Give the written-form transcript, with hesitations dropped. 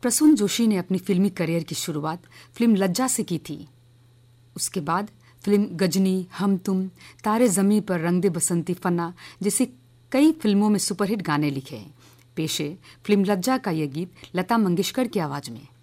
प्रसून जोशी ने अपनी फिल्मी करियर की शुरुआत फिल्म लज्जा से की थी। उसके बाद फिल्म गजनी, हम तुम, तारे ज़मीं पर, रंग दे बसंती, फना जैसी कई फिल्मों में सुपरहिट गाने लिखे हैं। पेशे फिल्म लज्जा का यह गीत लता मंगेशकर की आवाज़ में।